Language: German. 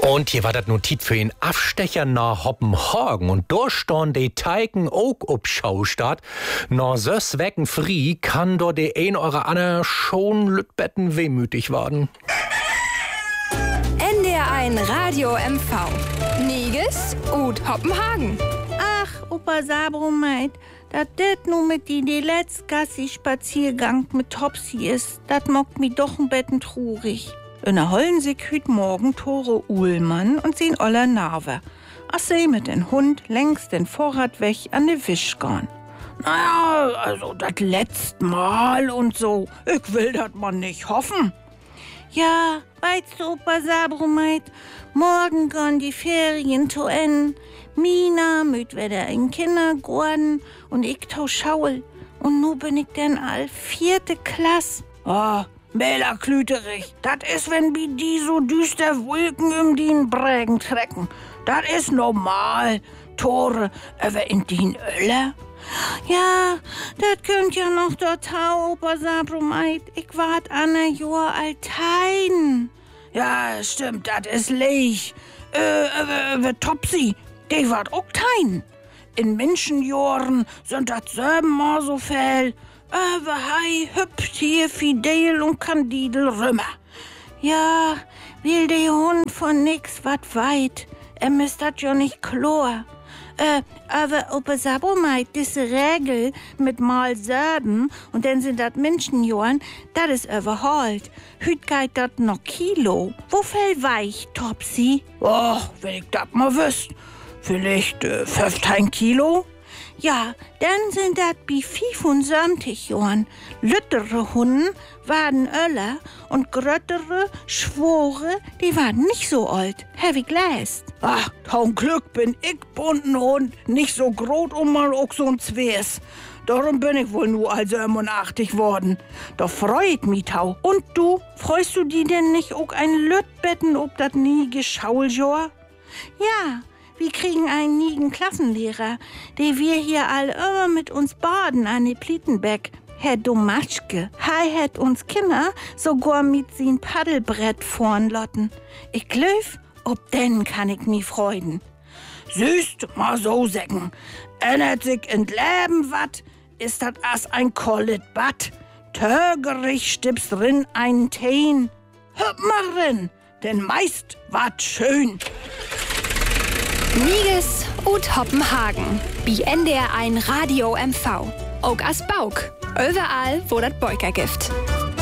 Und hier war das Notiz für den Abstecher nach Hoppenhagen. Und da stand die Teigen auch ob Schaustad. Nach sös Wecken frie kann dort die ein oder andere schon Lütbetten wehmütig werden. NDR1 Radio MV. Niges und Hoppenhagen. Ach, Opa Sabromeit, dat dit nu mit die letztgassi-Spaziergang mit Topsy ist, dat mockt mi doch ein Betten trurig. In der Hollensig hüt morgen Tore Uhlmann und sehen Oller Narve. Ach sie mit den Hund längst den Vorrat weg an de Wisch gehen. Naja, also dat letzte Mal und so. Ich will dat man nicht hoffen. Ja, weißt du, Opa Sabromeit, morgen gehen die Ferien zu Ende. Mina müt wieder in Kindergarten und ich tau Schaul. Und nu bin ich denn all 4. Klasse. Oh, Mähler Klüterich, dat is, wenn bi die so düster Wolken um dien Brägen trecken. Dat is normal, Tore, aber in dien Öller. Ja, dat könnt ja noch dort hau, Opa Sabromeit. Ich wart an a Jahr altein. Ja, stimmt, dat is leich. Topsy, die wart auch tein. In Menschenjahren sind dat selben mal so viel. Hei hüpft hier Fidel und Kandidel rümmer. Ja, will der Hund von nix wat weit. Ist dat ja nicht klar. Aber Opa Sabromeit, diese Regel mit mal Sörden und dann sind dat Menschenjahren, dat is überholt. Hüt geht dat noch Kilo. Wo viel weich, Topsy? Oh, wenn ich dat mal wüsst. Vielleicht 15 Kilo? Ja, dann sind dat bi 75 Jahren. Lüttere Hunden waren Öller und gröttere, Schwore, die waren nicht so alt. Heavy Gläst. Ach, taun Glück bin ich bunten Hund, nicht so groß und mal auch so ein Zwers. Darum bin ich wohl nur all 87 worden. Da freut mich tau. Und du, freust du die denn nicht auch ein Lütbetten ob dat nie Geschauljor? Ja. Wir kriegen einen nigen Klassenlehrer, der wir hier all immer mit uns baden an die Plietenbeck. Herr Domatschke, hat uns Kinder sogar mit sin Paddelbrett vorn lotten. Ich glaub, ob denn kann ich mi freuden. Süßt mal so säcken. Ändert sich in Leben wat, ist dat as ein kollet Bad. Tögerich stips rin einen Teen. Hüpp mal rin, denn meist wat schön. Niges und Hoppenhagen. Bi NDR1 Radio MV. Auch as Bauk. Überall, wo dat Beuker gibt.